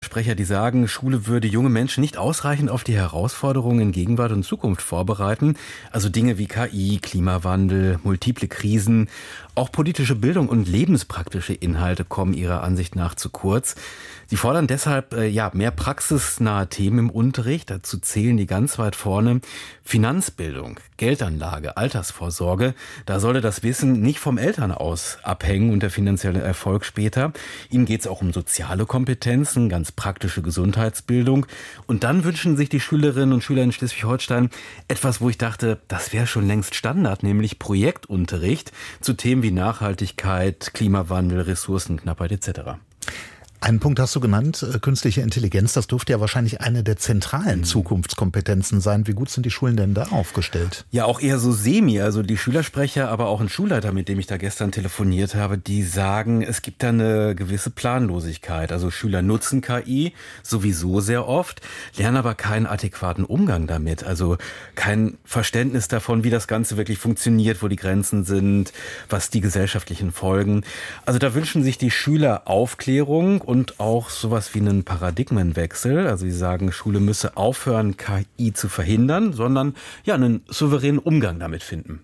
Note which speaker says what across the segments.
Speaker 1: Schülersprecher, die sagen, Schule würde junge Menschen nicht ausreichend auf die Herausforderungen in Gegenwart und Zukunft vorbereiten. Also Dinge wie KI, Klimawandel, multiple Krisen. Auch politische Bildung und lebenspraktische Inhalte kommen ihrer Ansicht nach zu kurz. Sie fordern deshalb mehr praxisnahe Themen im Unterricht. Dazu zählen die ganz weit vorne Finanzbildung, Geldanlage, Altersvorsorge. Da solle das Wissen nicht vom Elternhaus abhängen und der finanzielle Erfolg später. Ihnen geht es auch um soziale Kompetenzen, ganz praktische Gesundheitsbildung. Und dann wünschen sich die Schülerinnen und Schüler in Schleswig-Holstein etwas, wo ich dachte, das wäre schon längst Standard, nämlich Projektunterricht zu Themen wie Nachhaltigkeit, Klimawandel, Ressourcenknappheit etc.
Speaker 2: Einen Punkt hast du genannt, künstliche Intelligenz, das dürfte ja wahrscheinlich eine der zentralen Zukunftskompetenzen sein. Wie gut sind die Schulen denn da aufgestellt?
Speaker 1: Ja, auch eher so semi, also die Schülersprecher, aber auch ein Schulleiter, mit dem ich da gestern telefoniert habe, die sagen, es gibt da eine gewisse Planlosigkeit. Also Schüler nutzen KI sowieso sehr oft, lernen aber keinen adäquaten Umgang damit, also kein Verständnis davon, wie das Ganze wirklich funktioniert, wo die Grenzen sind, was die gesellschaftlichen Folgen. Also da wünschen sich die Schüler Aufklärung und auch sowas wie einen Paradigmenwechsel. Also sie sagen, Schule müsse aufhören, KI zu verhindern, sondern einen souveränen Umgang damit finden.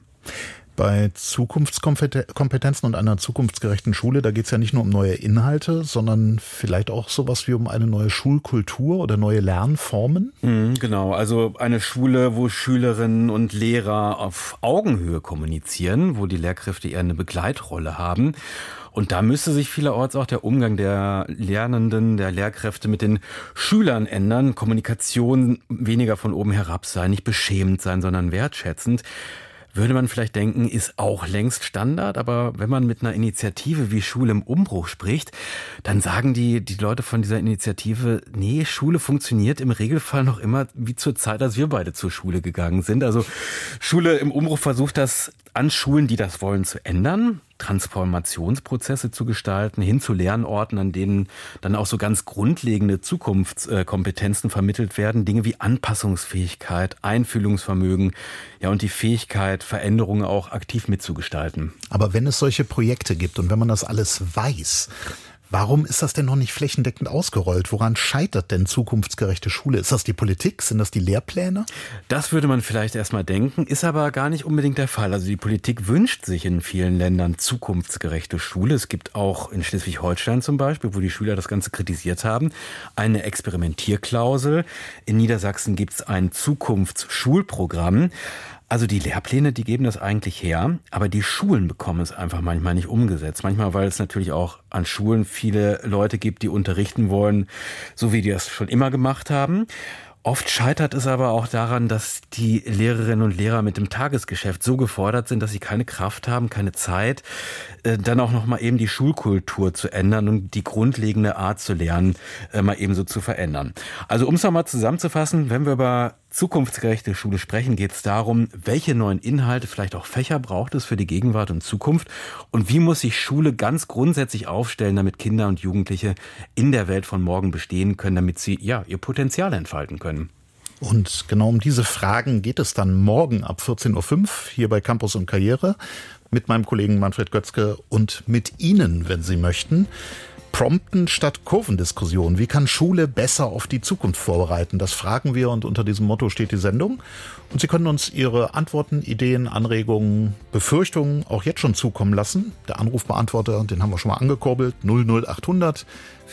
Speaker 2: Bei Zukunftskompetenzen und einer zukunftsgerechten Schule, da geht es ja nicht nur um neue Inhalte, sondern vielleicht auch sowas wie um eine neue Schulkultur oder neue Lernformen?
Speaker 1: Genau, also eine Schule, wo Schülerinnen und Lehrer auf Augenhöhe kommunizieren, wo die Lehrkräfte eher eine Begleitrolle haben. Und da müsste sich vielerorts auch der Umgang der Lernenden, der Lehrkräfte mit den Schülern ändern. Kommunikation weniger von oben herab sein, nicht beschämend sein, sondern wertschätzend. Würde man vielleicht denken, ist auch längst Standard, aber wenn man mit einer Initiative wie Schule im Umbruch spricht, dann sagen die Leute von dieser Initiative, nee, Schule funktioniert im Regelfall noch immer wie zur Zeit, als wir beide zur Schule gegangen sind. Also Schule im Umbruch versucht das an Schulen, die das wollen, zu ändern, Transformationsprozesse zu gestalten, hin zu Lernorten, an denen dann auch so ganz grundlegende Zukunftskompetenzen vermittelt werden. Dinge wie Anpassungsfähigkeit, Einfühlungsvermögen, und die Fähigkeit, Veränderungen auch aktiv mitzugestalten.
Speaker 2: Aber wenn es solche Projekte gibt und wenn man das alles weiß, warum ist das denn noch nicht flächendeckend ausgerollt? Woran scheitert denn zukunftsgerechte Schule? Ist das die Politik? Sind das die Lehrpläne?
Speaker 1: Das würde man vielleicht erstmal denken, ist aber gar nicht unbedingt der Fall. Also die Politik wünscht sich in vielen Ländern zukunftsgerechte Schule. Es gibt auch in Schleswig-Holstein zum Beispiel, wo die Schüler das Ganze kritisiert haben, eine Experimentierklausel. In Niedersachsen gibt es ein Zukunftsschulprogramm. Also die Lehrpläne, die geben das eigentlich her, aber die Schulen bekommen es einfach manchmal nicht umgesetzt. Manchmal, weil es natürlich auch an Schulen viele Leute gibt, die unterrichten wollen, so wie die das schon immer gemacht haben. Oft scheitert es aber auch daran, dass die Lehrerinnen und Lehrer mit dem Tagesgeschäft so gefordert sind, dass sie keine Kraft haben, keine Zeit, dann auch noch mal eben die Schulkultur zu ändern und die grundlegende Art zu lernen, mal eben so zu verändern. Also um es nochmal zusammenzufassen, wenn wir über zukunftsgerechte Schule sprechen, geht es darum, welche neuen Inhalte, vielleicht auch Fächer braucht es für die Gegenwart und Zukunft und wie muss sich Schule ganz grundsätzlich aufstellen, damit Kinder und Jugendliche in der Welt von morgen bestehen können, damit sie ihr Potenzial entfalten können.
Speaker 2: Und genau um diese Fragen geht es dann morgen ab 14.05 Uhr hier bei Campus und Karriere mit meinem Kollegen Manfred Götzke und mit Ihnen, wenn Sie möchten. Prompten statt Kurvendiskussion. Wie kann Schule besser auf die Zukunft vorbereiten? Das fragen wir und unter diesem Motto steht die Sendung. Und Sie können uns Ihre Antworten, Ideen, Anregungen, Befürchtungen auch jetzt schon zukommen lassen. Der Anrufbeantworter, den haben wir schon mal angekurbelt, 00800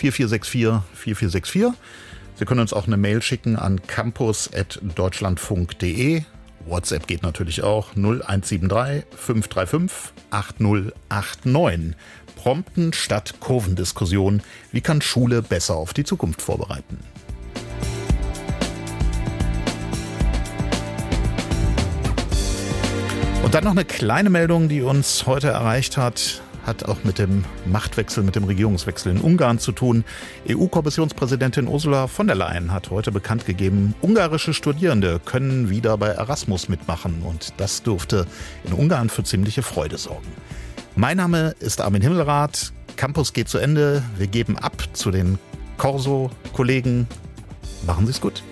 Speaker 2: 4464 4464. Sie können uns auch eine Mail schicken an campus@deutschlandfunk.de. WhatsApp geht natürlich auch 0173 535 8089. Prompten statt Kurvendiskussion. Wie kann Schule besser auf die Zukunft vorbereiten? Und dann noch eine kleine Meldung, die uns heute erreicht hat auch mit dem Machtwechsel, mit dem Regierungswechsel in Ungarn zu tun. EU-Kommissionspräsidentin Ursula von der Leyen hat heute bekannt gegeben, ungarische Studierende können wieder bei Erasmus mitmachen. Und das dürfte in Ungarn für ziemliche Freude sorgen. Mein Name ist Armin Himmelrath. Campus geht zu Ende. Wir geben ab zu den Corso-Kollegen. Machen Sie es gut.